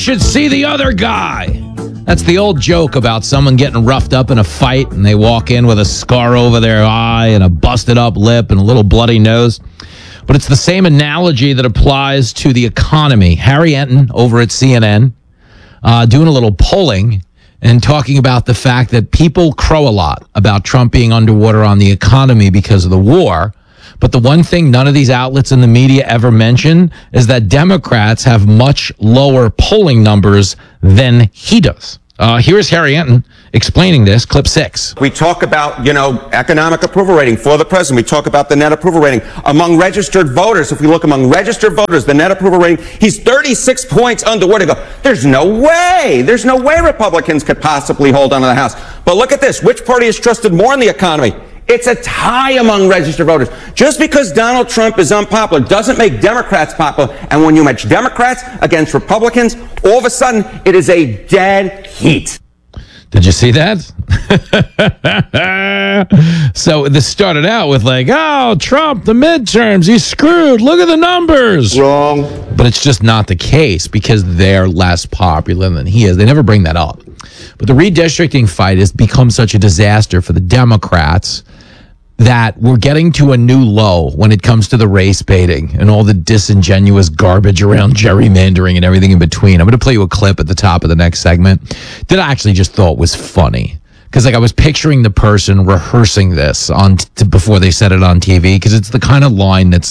should see the other guy. That's the old joke about someone getting roughed up in a fight and they walk in with a scar over their eye and a busted up lip and a little bloody nose. But it's the same analogy that applies to the economy. Harry Enton over at CNN doing a little polling and talking about the fact that people crow a lot about Trump being underwater on the economy because of the war. But the one thing none of these outlets in the media ever mention is that Democrats have much lower polling numbers than he does. Here's Harry Enton explaining this, clip 6. We talk about, economic approval rating for the president. We talk about the net approval rating. Among registered voters, if we look among registered voters, the net approval rating, he's 36 points under where to go. There's no way Republicans could possibly hold on to the House. But look at this. Which party is trusted more in the economy? It's a tie among registered voters. Just because Donald Trump is unpopular doesn't make Democrats popular. And when you match Democrats against Republicans, all of a sudden, it is a dead heat. Did you see that? So this started out with Trump, the midterms, he's screwed. Look at the numbers. Wrong. But it's just not the case because they're less popular than he is. They never bring that up. But the redistricting fight has become such a disaster for the Democrats that we're getting to a new low when it comes to the race baiting and all the disingenuous garbage around gerrymandering and everything in between. I'm going to play you a clip at the top of the next segment that I actually just thought was funny. Because I was picturing the person rehearsing this before they said it on TV, because it's the kind of line that's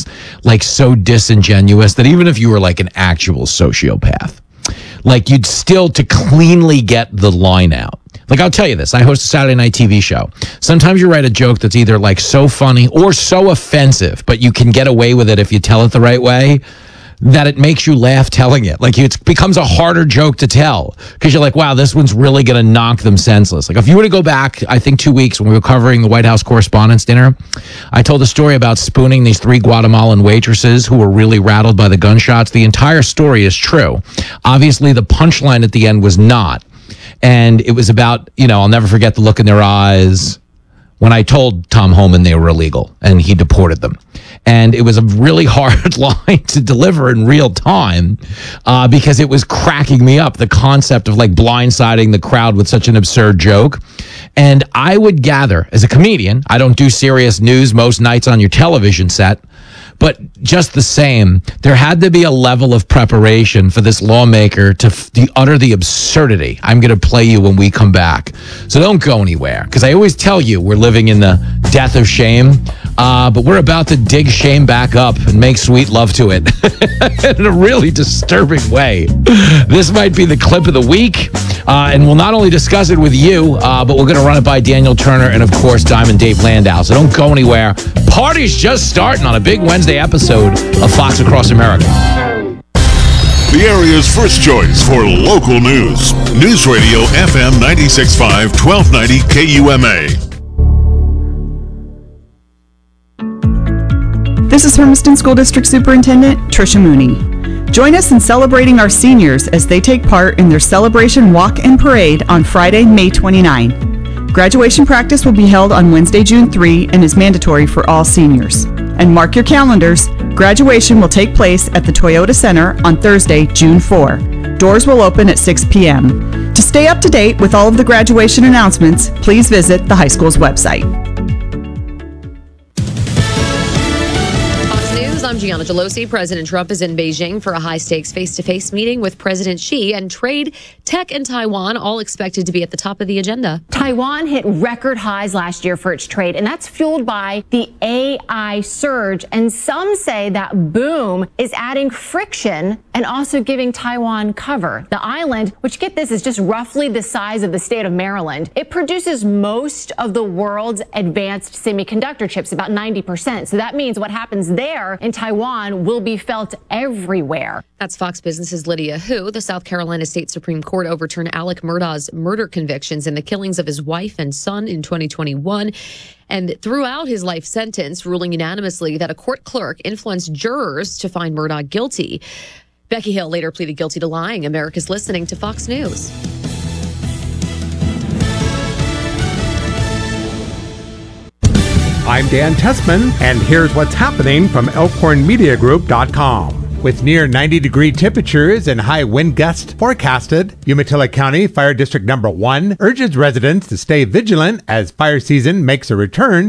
so disingenuous that even if you were an actual sociopath, you'd still to cleanly get the line out. I'll tell you this. I host a Saturday night TV show. Sometimes you write a joke that's either so funny or so offensive, but you can get away with it if you tell it the right way, that it makes you laugh telling it. It becomes a harder joke to tell because you're wow, this one's really going to knock them senseless. If you were to go back, I think 2 weeks when we were covering the White House Correspondents' Dinner, I told a story about spooning these 3 Guatemalan waitresses who were really rattled by the gunshots. The entire story is true. Obviously, the punchline at the end was not. And it was about, I'll never forget the look in their eyes when I told Tom Homan they were illegal and he deported them. And it was a really hard line to deliver in real time because it was cracking me up, the concept of blindsiding the crowd with such an absurd joke. And I would gather, as a comedian, I don't do serious news most nights on your television set, but just the same, there had to be a level of preparation for this lawmaker to utter the absurdity. I'm going to play you when we come back. So don't go anywhere, because I always tell you we're living in the death of shame, but we're about to dig shame back up and make sweet love to it in a really disturbing way. This might be the clip of the week, and we'll not only discuss it with you, but we're going to run it by Daniel Turner and, of course, Diamond Dave Landau. So don't go anywhere. Party's just starting on a big Wednesday episode of Fox Across America. The area's first choice for local news. News Radio FM 96.5, 1290 KUMA. This is Hermiston School District Superintendent Tricia Mooney. Join us in celebrating our seniors as they take part in their celebration walk and parade on Friday, May 29. Graduation practice will be held on Wednesday, June 3 and is mandatory for all seniors. And mark your calendars, graduation will take place at the Toyota Center on Thursday, June 4. Doors will open at 6 p.m. To stay up to date with all of the graduation announcements, please visit the high school's website. I'm Gianna Gelosi. President Trump is in Beijing for a high-stakes face-to-face meeting with President Xi, and trade, tech, and Taiwan all expected to be at the top of the agenda. Taiwan hit record highs last year for its trade, and that's fueled by the AI surge. And some say that boom is adding friction and also giving Taiwan cover. The island, which get this, is just roughly the size of the state of Maryland. It produces most of the world's advanced semiconductor chips, about 90%. So that means what happens there in Taiwan will be felt everywhere. That's Fox Business's Lydia Hu. The South Carolina State Supreme Court overturned Alec Murdaugh's murder convictions in the killings of his wife and son in 2021 and threw out his life sentence, ruling unanimously that a court clerk influenced jurors to find Murdaugh guilty. Becky Hill later pleaded guilty to lying. America's listening to Fox News. I'm Dan Tessman, and here's what's happening from ElkhornMediaGroup.com. with near 90-degree temperatures and high wind gusts forecasted. Umatilla County Fire District Number 1 urges residents to stay vigilant as fire season makes a return.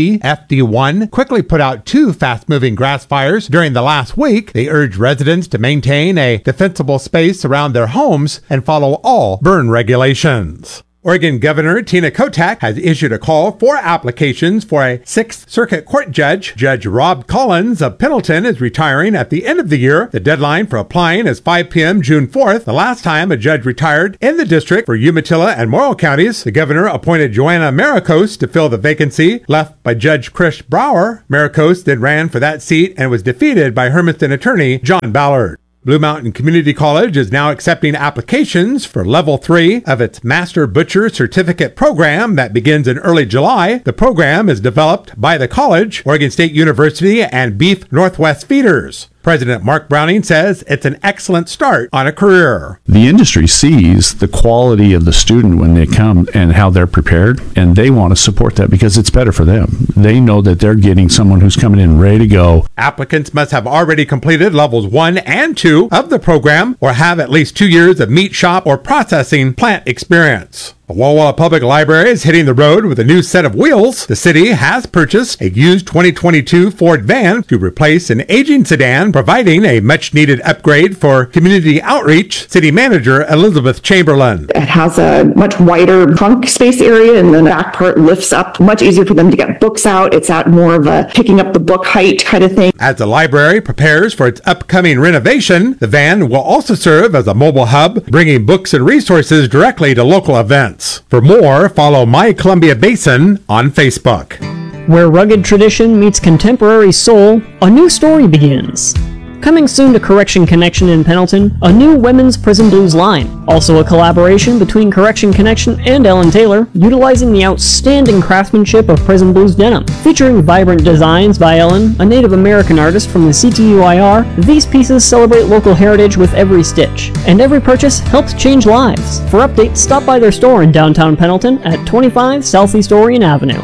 UCFD1 quickly put out 2 fast-moving grass fires during the last week. They urge residents to maintain a defensible space around their homes and follow all burn regulations. Oregon Governor Tina Kotek has issued a call for applications for a 6th Circuit Court judge. Judge Rob Collins of Pendleton is retiring at the end of the year. The deadline for applying is 5 p.m. June 4th, the last time a judge retired in the district for Umatilla and Morrow counties. The governor appointed Joanna Maricos to fill the vacancy left by Judge Chris Brower. Maricos then ran for that seat and was defeated by Hermiston attorney John Ballard. Blue Mountain Community College is now accepting applications for Level 3 of its Master Butcher Certificate program that begins in early July. The program is developed by the college, Oregon State University, and Beef Northwest Feeders. President Mark Browning says it's an excellent start on a career. The industry sees the quality of the student when they come and how they're prepared, and they want to support that because it's better for them. They know that they're getting someone who's coming in ready to go. Applicants must have already completed levels 1 and 2 of the program or have at least 2 years of meat shop or processing plant experience. The Walla Walla Public Library is hitting the road with a new set of wheels. The city has purchased a used 2022 Ford van to replace an aging sedan, providing a much-needed upgrade for community outreach. City Manager Elizabeth Chamberlain. It has a much wider trunk space area, and then the back part lifts up. Much easier for them to get books out. It's at more of a picking up the book height kind of thing. As the library prepares for its upcoming renovation, the van will also serve as a mobile hub, bringing books and resources directly to local events. For more, follow My Columbia Basin on Facebook. Where rugged tradition meets contemporary soul, a new story begins. Coming soon to Correction Connection in Pendleton, a new women's prison blues line. Also a collaboration between Correction Connection and Ellen Taylor, utilizing the outstanding craftsmanship of prison blues denim. Featuring vibrant designs by Ellen, a Native American artist from the CTUIR, these pieces celebrate local heritage with every stitch, and every purchase helps change lives. For updates, stop by their store in downtown Pendleton at 25 Southeast Orion Avenue.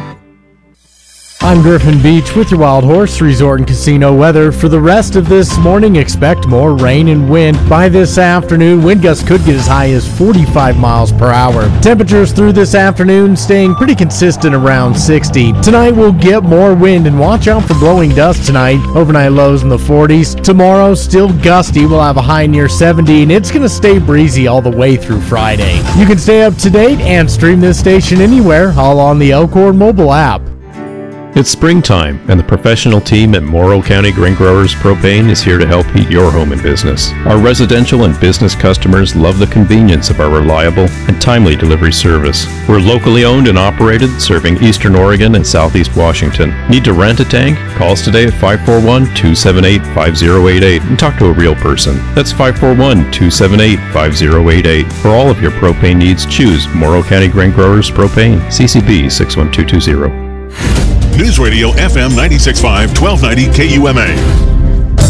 I'm Griffin Beach with your Wild Horse Resort and Casino weather. For the rest of this morning, expect more rain and wind. By this afternoon, wind gusts could get as high as 45 miles per hour. Temperatures through this afternoon staying pretty consistent around 60. Tonight we'll get more wind and watch out for blowing dust tonight. Overnight lows in the 40s. Tomorrow, still gusty. We'll have a high near 70, and it's going to stay breezy all the way through Friday. You can stay up to date and stream this station anywhere, all on the Elkhorn mobile app. It's springtime, and the professional team at Morrow County Grain Growers Propane is here to help heat your home and business. Our residential and business customers love the convenience of our reliable and timely delivery service. We're locally owned and operated, serving Eastern Oregon and Southeast Washington. Need to rent a tank? Call us today at 541-278-5088 and talk to a real person. That's 541-278-5088. For all of your propane needs, choose Morrow County Grain Growers Propane, CCB 61220. News Radio FM 96.5, 1290 KUMA.